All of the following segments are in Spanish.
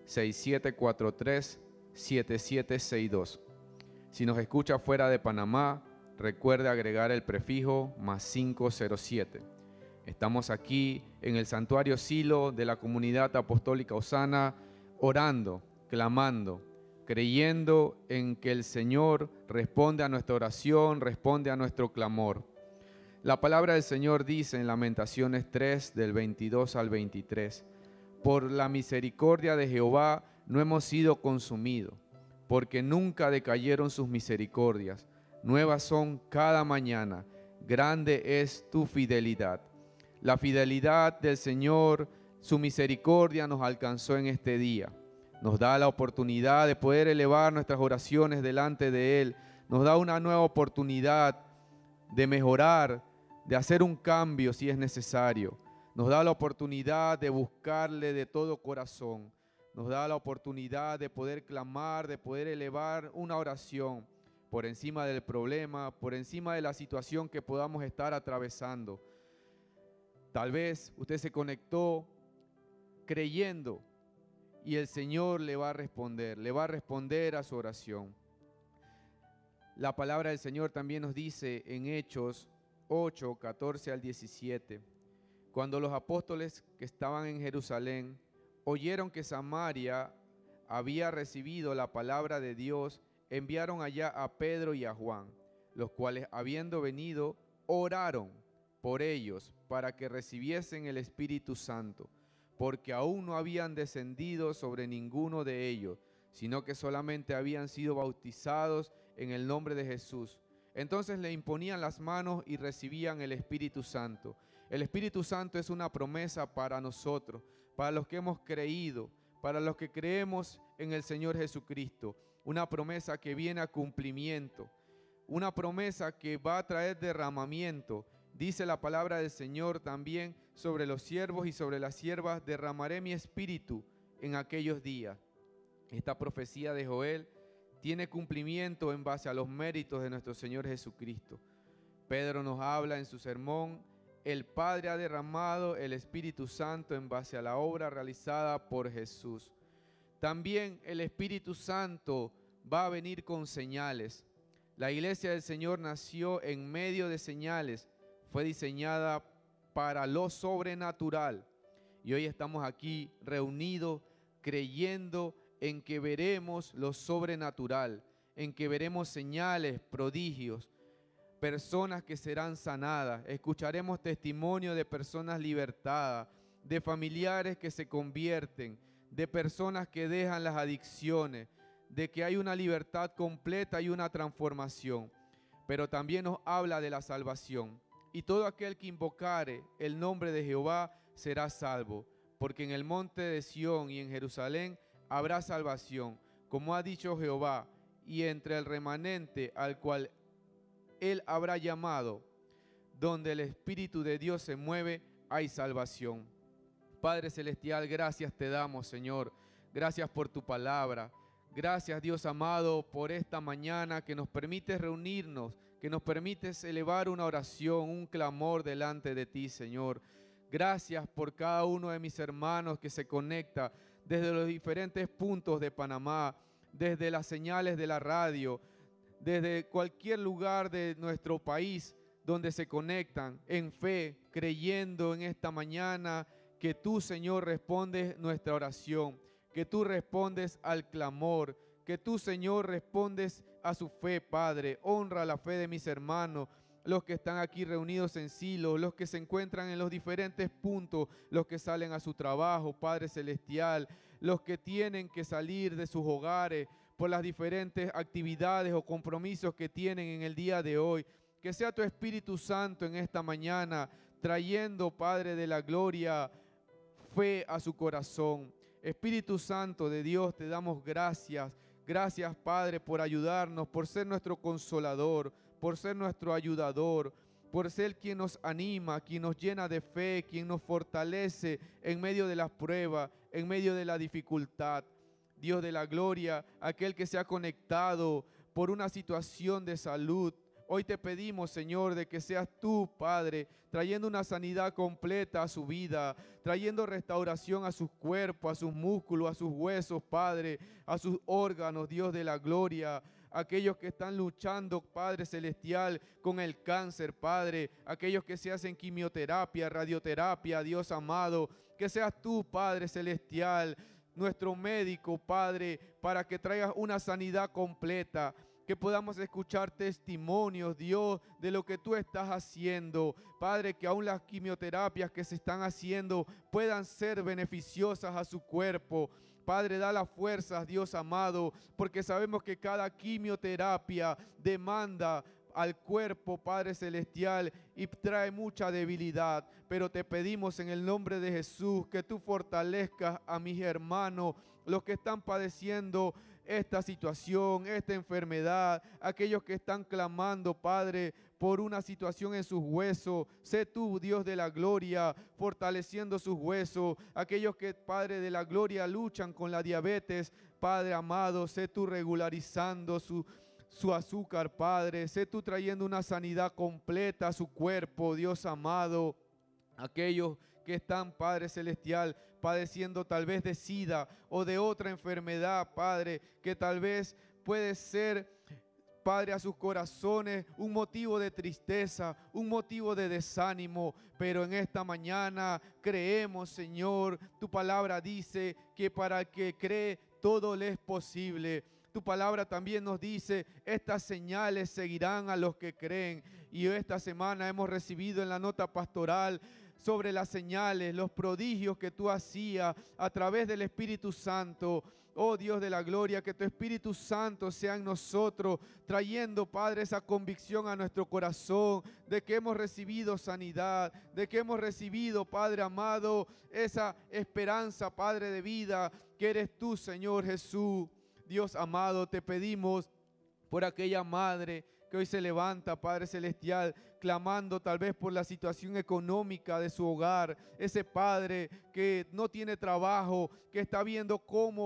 6743-7762. Si nos escucha fuera de Panamá, recuerde agregar el prefijo +507. Estamos aquí en el Santuario Silo de la Comunidad Apostólica Osana, orando, clamando, creyendo en que el Señor responde a nuestra oración, responde a nuestro clamor. La palabra del Señor dice en Lamentaciones 3, del 22 al 23, por la misericordia de Jehová no hemos sido consumidos, porque nunca decayeron sus misericordias. Nuevas son cada mañana, grande es tu fidelidad. La fidelidad del Señor, su misericordia nos alcanzó en este día. Nos da la oportunidad de poder elevar nuestras oraciones delante de Él. Nos da una nueva oportunidad de mejorar, de hacer un cambio si es necesario. Nos da la oportunidad de buscarle de todo corazón. Nos da la oportunidad de poder clamar, de poder elevar una oración por encima del problema, por encima de la situación que podamos estar atravesando. Tal vez usted se conectó creyendo y el Señor le va a responder a su oración. La palabra del Señor también nos dice en Hechos 8, 14 al 17, cuando los apóstoles que estaban en Jerusalén oyeron que Samaria había recibido la palabra de Dios, enviaron allá a Pedro y a Juan, los cuales, habiendo venido, oraron por ellos para que recibiesen el Espíritu Santo, porque aún no habían descendido sobre ninguno de ellos, sino que solamente habían sido bautizados en el nombre de Jesús. Entonces le imponían las manos y recibían el Espíritu Santo. El Espíritu Santo es una promesa para nosotros, para los que hemos creído, para los que creemos en el Señor Jesucristo. Una promesa que viene a cumplimiento, una promesa que va a traer derramamiento. Dice la palabra del Señor también, sobre los siervos y sobre las siervas derramaré mi espíritu en aquellos días. Esta profecía de Joel tiene cumplimiento en base a los méritos de nuestro Señor Jesucristo. Pedro nos habla en su sermón, el Padre ha derramado el Espíritu Santo en base a la obra realizada por Jesús. También el Espíritu Santo va a venir con señales. La iglesia del Señor nació en medio de señales, fue diseñada para lo sobrenatural. Y hoy estamos aquí reunidos creyendo en que veremos lo sobrenatural, en que veremos señales, prodigios, personas que serán sanadas. Escucharemos testimonio de personas libertadas, de familiares que se convierten, de personas que dejan las adicciones, de que hay una libertad completa y una transformación. Pero también nos habla de la salvación. Y todo aquel que invocare el nombre de Jehová será salvo, porque en el monte de Sión y en Jerusalén habrá salvación, como ha dicho Jehová, y entre el remanente al cual Él habrá llamado, donde el Espíritu de Dios se mueve, hay salvación. Padre Celestial, gracias te damos, Señor. Gracias por tu palabra. Gracias, Dios amado, por esta mañana que nos permites reunirnos, que nos permites elevar una oración, un clamor delante de ti, Señor. Gracias por cada uno de mis hermanos que se conecta desde los diferentes puntos de Panamá, desde las señales de la radio, desde cualquier lugar de nuestro país donde se conectan en fe, creyendo en esta mañana que tú, Señor, respondes nuestra oración, que tú respondes al clamor, que tú, Señor, respondes a su fe, Padre. Honra la fe de mis hermanos, los que están aquí reunidos en Silo, los que se encuentran en los diferentes puntos, los que salen a su trabajo, Padre Celestial, los que tienen que salir de sus hogares por las diferentes actividades o compromisos que tienen en el día de hoy. Que sea tu Espíritu Santo en esta mañana, trayendo, Padre de la gloria, fe a su corazón. Espíritu Santo de Dios, te damos gracias. Gracias, Padre, por ayudarnos, por ser nuestro consolador, por ser nuestro ayudador, por ser quien nos anima, quien nos llena de fe, quien nos fortalece en medio de las pruebas, en medio de la dificultad. Dios de la gloria, aquel que se ha conectado por una situación de salud, Hoy te pedimos, Señor, de que seas tú, Padre, trayendo una sanidad completa a su vida, trayendo restauración a sus cuerpos, a sus músculos, a sus huesos, Padre, a sus órganos, Dios de la gloria. Aquellos que están luchando, Padre Celestial, con el cáncer, Padre. Aquellos que se hacen quimioterapia, radioterapia, Dios amado. Que seas tú, Padre Celestial, nuestro médico, Padre, para que traigas una sanidad completa. Que podamos escuchar testimonios, Dios, de lo que tú estás haciendo. Padre, que aún las quimioterapias que se están haciendo puedan ser beneficiosas a su cuerpo. Padre, da las fuerzas, Dios amado, porque sabemos que cada quimioterapia demanda al cuerpo, Padre Celestial, y trae mucha debilidad. Pero te pedimos en el nombre de Jesús que tú fortalezcas a mis hermanos, los que están padeciendo esta situación, esta enfermedad, aquellos que están clamando, Padre, por una situación en sus huesos. Sé tú, Dios de la gloria, fortaleciendo sus huesos. Aquellos que, Padre de la gloria, luchan con la diabetes, Padre amado, sé tú regularizando su azúcar, Padre. Sé tú trayendo una sanidad completa a su cuerpo, Dios amado. Aquellos que están, Padre Celestial, padeciendo tal vez de SIDA o de otra enfermedad, Padre, que tal vez puede ser, Padre, a sus corazones un motivo de tristeza, un motivo de desánimo, pero en esta mañana creemos, Señor, tu palabra dice que para el que cree todo le es posible. Tu palabra también nos dice, estas señales seguirán a los que creen. Y esta semana hemos recibido en la nota pastoral sobre las señales, los prodigios que tú hacías a través del Espíritu Santo. Oh Dios de la gloria, que tu Espíritu Santo sea en nosotros, trayendo, Padre, esa convicción a nuestro corazón de que hemos recibido sanidad, de que hemos recibido, Padre amado, esa esperanza, Padre de vida, que eres tú, Señor Jesús. Dios amado, te pedimos por aquella madre que hoy se levanta, Padre Celestial, clamando tal vez por la situación económica de su hogar. Ese padre que no tiene trabajo, que está viendo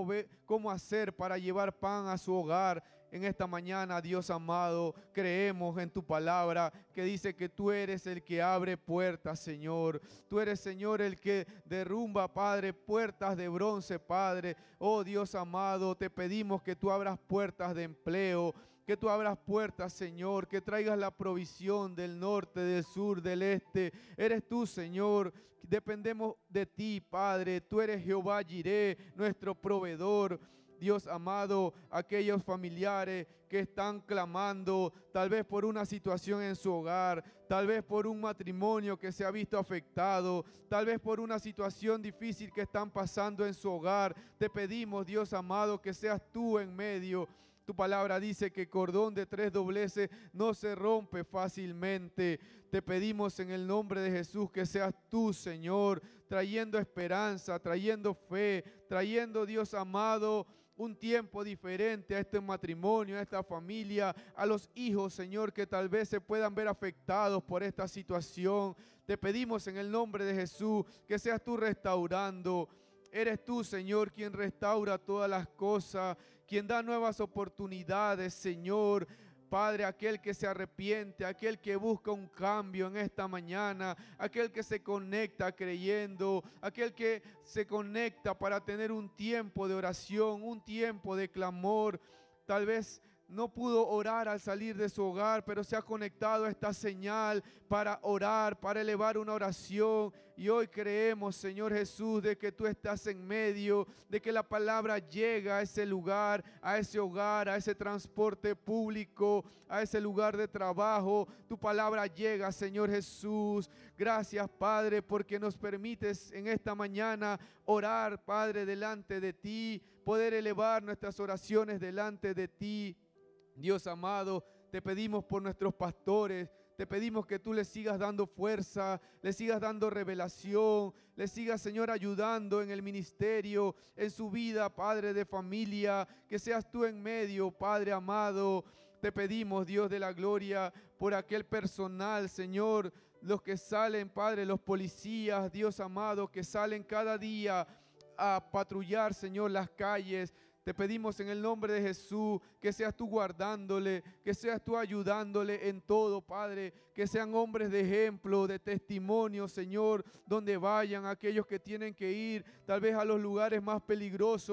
cómo hacer para llevar pan a su hogar. En esta mañana, Dios amado, creemos en tu palabra que dice que tú eres el que abre puertas, Señor. Tú eres, Señor, el que derrumba, Padre, puertas de bronce, Padre. Oh Dios amado, te pedimos que tú abras puertas de empleo, que tú abras puertas, Señor, que traigas la provisión del norte, del sur, del este. Eres tú, Señor, dependemos de ti, Padre. Tú eres Jehová Jireh, nuestro proveedor. Dios amado, aquellos familiares que están clamando, tal vez por una situación en su hogar, tal vez por un matrimonio que se ha visto afectado, tal vez por una situación difícil que están pasando en su hogar. Te pedimos, Dios amado, que seas tú en medio. Tu palabra dice que cordón de 3 dobleces no se rompe fácilmente. Te pedimos en el nombre de Jesús que seas tú, Señor, trayendo esperanza, trayendo fe, trayendo, Dios amado, un tiempo diferente a este matrimonio, a esta familia, a los hijos, Señor, que tal vez se puedan ver afectados por esta situación. Te pedimos en el nombre de Jesús que seas tú restaurando. Eres tú, Señor, quien restaura todas las cosas, quien da nuevas oportunidades, Señor. Padre, aquel que se arrepiente, aquel que busca un cambio en esta mañana, aquel que se conecta creyendo, aquel que se conecta para tener un tiempo de oración, un tiempo de clamor. Tal vez no pudo orar al salir de su hogar, pero se ha conectado a esta señal para orar, para elevar una oración. Y hoy creemos, Señor Jesús, de que tú estás en medio, de que la palabra llega a ese lugar, a ese hogar, a ese transporte público, a ese lugar de trabajo. Tu palabra llega, Señor Jesús. Gracias, Padre, porque nos permites en esta mañana orar, Padre, delante de ti, poder elevar nuestras oraciones delante de ti. Dios amado, te pedimos por nuestros pastores, te pedimos que tú les sigas dando fuerza, les sigas dando revelación, les sigas, Señor, ayudando en el ministerio, en su vida, Padre de familia, que seas tú en medio, Padre amado. Te pedimos, Dios de la gloria, por aquel personal, Señor, los que salen, Padre, los policías, Dios amado, que salen cada día a patrullar, Señor, las calles. Te pedimos en el nombre de Jesús que seas tú guardándole, que seas tú ayudándole en todo, Padre. Que sean hombres de ejemplo, de testimonio, Señor, donde vayan aquellos que tienen que ir tal vez a los lugares más peligrosos.